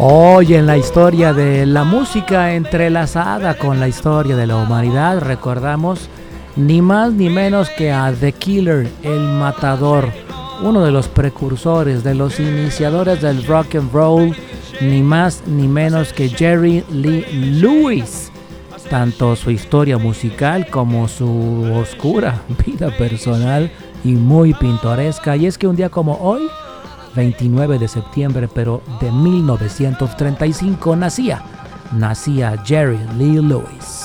Hoy en la historia de la música entrelazada con la historia de la humanidad recordamos ni más ni menos que a The Killer, el matador, uno de los precursores, de los iniciadores del rock and roll, ni más ni menos que Jerry Lee Lewis. Tanto su historia musical como su oscura vida personal y muy pintoresca. Y es que un día como hoy, 29 de septiembre, pero de 1935, nacía Jerry Lee Lewis.